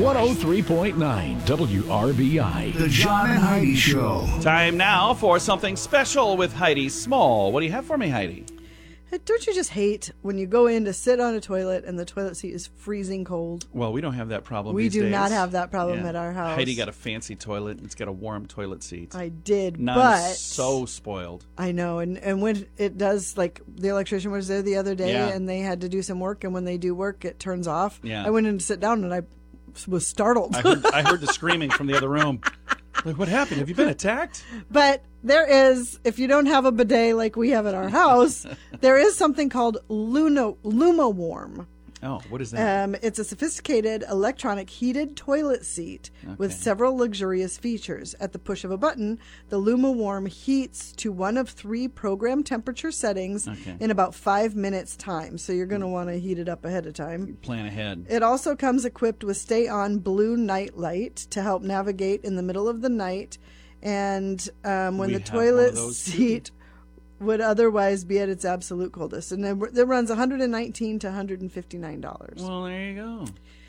103.9 WRBI. The John and Heidi Show. Time now for something special with Heidi Small. What do you have for me, Heidi? Don't you just hate when you go in to sit on a toilet and the toilet seat is freezing cold? Well, we don't have that problem We these do days. not have that problem at our house. Heidi got a fancy toilet. It's got a warm toilet seat. I did, Not but so spoiled. I know, and when it does, like the electrician was there the other day, Yeah. and they had to do some work, and when they do work, it turns off. Yeah. I went in to sit down, and I was startled. I heard the screaming from the other room. Like, what happened? Have you been attacked? But there is, if you don't have a bidet like we have at our house, there is something called LumaWarm. Oh, what is that? It's a sophisticated electronic heated toilet seat with several luxurious features. At the push of a button, the LumaWarm heats to one of 3 programmed temperature settings in about 5 minutes time. So you're going to want to heat it up ahead of time. Plan ahead. It also comes equipped with stay-on blue night light to help navigate in the middle of the night. And when the toilet seat would otherwise be at its absolute coldest. And it runs $119 to $159. Well, there you go.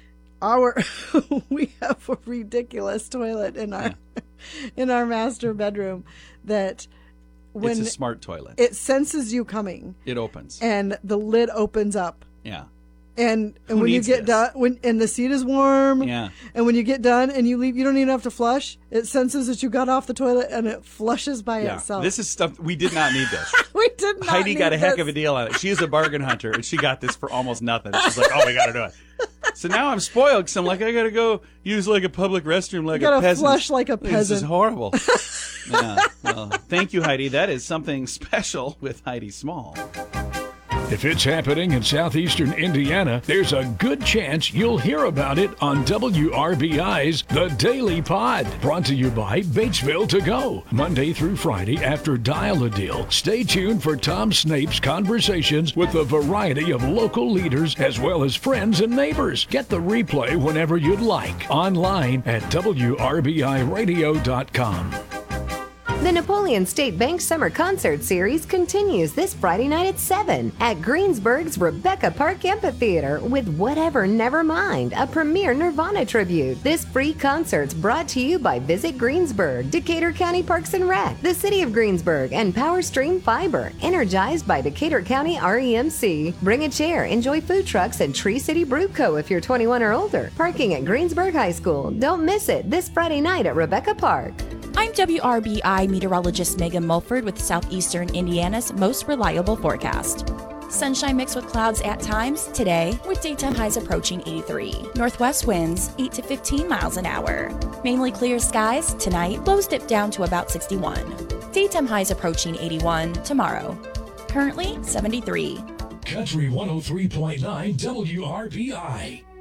We have a ridiculous toilet in our master bedroom that when it's a smart toilet. it senses you coming, It opens. and the lid opens up. Yeah. And Who when you needs get this? done, and the seat is warm, Yeah. and when you get done and you leave, you don't even have to flush. It senses that you got off the toilet and it flushes by Yeah. itself. This is stuff we did not need this. We did not. Heidi got a need heck this. of a deal on it. She is a bargain hunter, and she got this for almost nothing. She's like, "Oh, we got to do it." So now I'm spoiled because I'm like, I got to go use like a public restroom like You a gotta peasant. flush like a This peasant. is horrible. Yeah. Well, thank you, Heidi. That is something special with Heidi Small. If it's happening in southeastern Indiana, there's a good chance you'll hear about it on WRBI's The Daily Pod. Brought to you by Batesville To Go. Monday through Friday after Dial-A-Deal. Stay tuned for Tom Snape's conversations with a variety of local leaders as well as friends and neighbors. Get the replay whenever you'd like. Online at WRBIRadio.com. The Napoleon State Bank Summer Concert Series continues this Friday night at 7 at Greensburg's Rebecca Park Amphitheater with Whatever Nevermind, a premier Nirvana tribute. This free concert's brought to you by Visit Greensburg, Decatur County Parks and Rec, the City of Greensburg, and PowerStream Fiber, energized by Decatur County REMC. Bring a chair, enjoy food trucks, and Tree City Brew Co. if you're 21 or older. Parking at Greensburg High School. Don't miss it this Friday night at Rebecca Park. I'm WRBI meteorologist Megan Mulford with Southeastern Indiana's most reliable forecast. Sunshine mixed with clouds at times today, with daytime highs approaching 83. Northwest winds 8 to 15 miles an hour. Mainly clear skies tonight, lows dip down to about 61. Daytime highs approaching 81 tomorrow. Currently 73. Country 103.9 WRBI.